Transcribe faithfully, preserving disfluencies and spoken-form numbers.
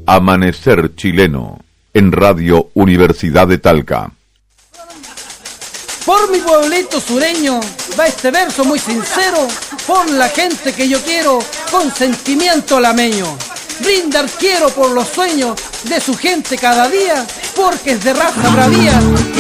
Amanecer Chileno, en Radio Universidad de Talca. Por mi pueblito sureño va este verso muy sincero, por la gente que yo quiero, con sentimiento lameño. Brindar quiero por los sueños de su gente cada día, porque es de raza bravía.